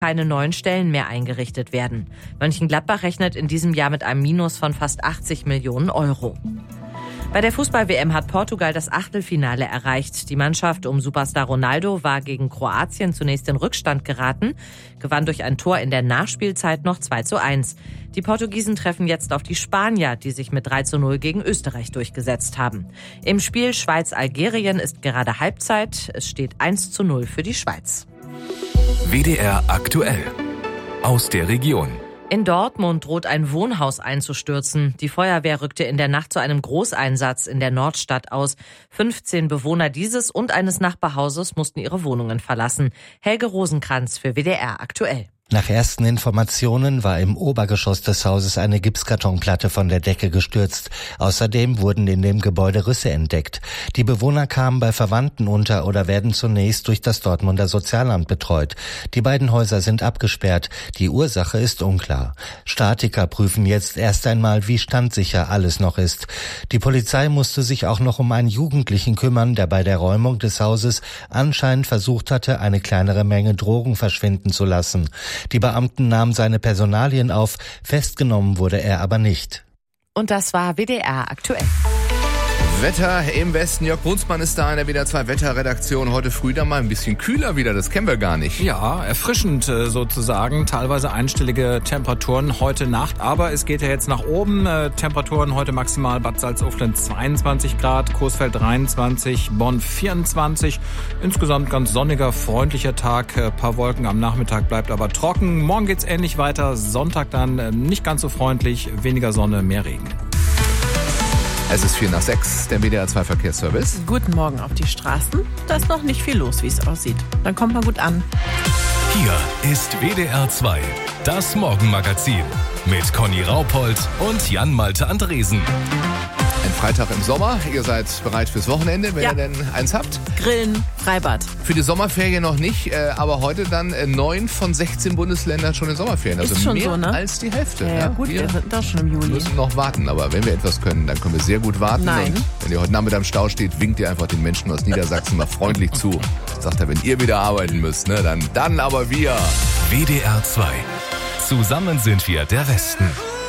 keine neuen Stellen mehr eingerichtet werden. Mönchengladbach rechnet in diesem Jahr mit einem Minus von fast 80 Millionen Euro. Bei der Fußball-WM hat Portugal das Achtelfinale erreicht. Die Mannschaft um Superstar Ronaldo war gegen Kroatien zunächst in Rückstand geraten, gewann durch ein Tor in der Nachspielzeit noch 2:1. Die Portugiesen treffen jetzt auf die Spanier, die sich mit 3:0 gegen Österreich durchgesetzt haben. Im Spiel Schweiz-Algerien ist gerade Halbzeit. Es steht 1:0 für die Schweiz. WDR aktuell. Aus der Region. In Dortmund droht ein Wohnhaus einzustürzen. Die Feuerwehr rückte in der Nacht zu einem Großeinsatz in der Nordstadt aus. 15 Bewohner dieses und eines Nachbarhauses mussten ihre Wohnungen verlassen. Helge Rosenkranz für WDR aktuell. Nach ersten Informationen war im Obergeschoss des Hauses eine Gipskartonplatte von der Decke gestürzt. Außerdem wurden in dem Gebäude Risse entdeckt. Die Bewohner kamen bei Verwandten unter oder werden zunächst durch das Dortmunder Sozialamt betreut. Die beiden Häuser sind abgesperrt. Die Ursache ist unklar. Statiker prüfen jetzt erst einmal, wie standsicher alles noch ist. Die Polizei musste sich auch noch um einen Jugendlichen kümmern, der bei der Räumung des Hauses anscheinend versucht hatte, eine kleinere Menge Drogen verschwinden zu lassen. Die Beamten nahmen seine Personalien auf, festgenommen wurde er aber nicht. Und das war WDR aktuell. Wetter im Westen. Jörg Brunsmann ist da in der WDR 2 Wetterredaktion. Heute früh dann mal ein bisschen kühler wieder, das kennen wir gar nicht. Ja, erfrischend sozusagen. Teilweise einstellige Temperaturen heute Nacht. Aber es geht ja jetzt nach oben. Temperaturen heute maximal Bad Salzuflen 22 Grad, Coesfeld 23, Bonn 24. Insgesamt ganz sonniger, freundlicher Tag. Paar Wolken am Nachmittag, bleibt aber trocken. Morgen geht's ähnlich weiter. Sonntag dann nicht ganz so freundlich. Weniger Sonne, mehr Regen. Es ist 5:04, der WDR 2 Verkehrsservice. Guten Morgen auf die Straßen. Da ist noch nicht viel los, wie es aussieht. Dann kommt man gut an. Hier ist WDR 2, das Morgenmagazin mit Conny Raupold und Jan-Malte Andresen. Ein Freitag im Sommer. Ihr seid bereit fürs Wochenende, wenn ihr denn eins habt. Grillen, Freibad. Für die Sommerferien noch nicht, aber heute dann 9 von 16 Bundesländern schon in Sommerferien. Also ist schon mehr so, ne? als die Hälfte. Ja, gut, wir sind doch schon im Juli. Wir müssen noch warten, aber wenn wir etwas können, dann können wir sehr gut warten. Nein. Und wenn ihr heute Nachmittag im Stau steht, winkt ihr einfach den Menschen aus Niedersachsen mal freundlich zu. Sagt er, wenn ihr wieder arbeiten müsst, ne, dann aber wir. WDR 2. Zusammen sind wir der Westen.